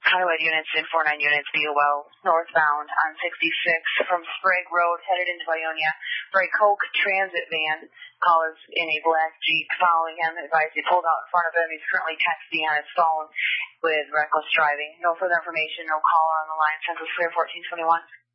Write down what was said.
Highway units in 49 units, BOL, northbound on 66 from Sprague Road, headed into Ionia, for a Coke transit van. Call is in a black Jeep following him. Advised he pulled out in front of him. He's currently texting on his phone with reckless driving. No further information, no caller on the line. Census 31421.